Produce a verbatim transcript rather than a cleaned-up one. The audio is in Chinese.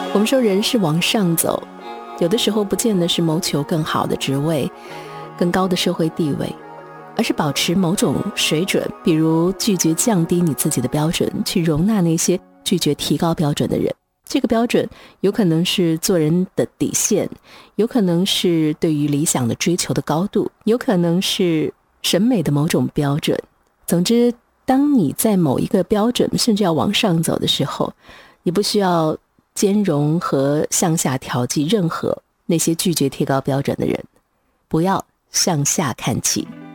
我们说人是往上走，有的时候不见得是谋求更好的职位、更高的社会地位，而是保持某种水准，比如拒绝降低你自己的标准，去容纳那些拒绝提高标准的人。这个标准有可能是做人的底线，有可能是对于理想的追求的高度，有可能是审美的某种标准。总之，当你在某一个标准甚至要往上走的时候，你不需要兼容和向下调剂任何那些拒绝提高标准的人，不要向下看齐。